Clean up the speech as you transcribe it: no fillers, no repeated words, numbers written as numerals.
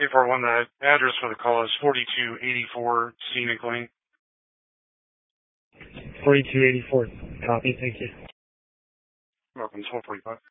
841, the address for the call is 4284 Scenic Lane. 4284. Copy, thank you. Welcome, 1245.